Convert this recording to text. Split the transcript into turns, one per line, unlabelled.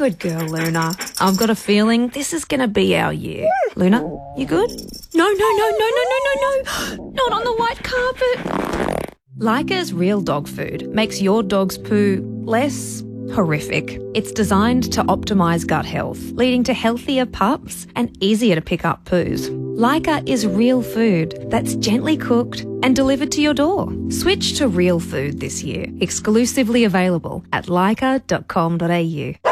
Good girl, Luna. I've got a feeling this is going to be our year. Luna, you good? No. Not on the white carpet. Leica's Real Dog Food makes your dog's poo less horrific. It's designed to optimise gut health, leading to healthier pups and easier to pick up poos. Leica is real food that's gently cooked and delivered to your door. Switch to real food this year. Exclusively available at leica.com.au.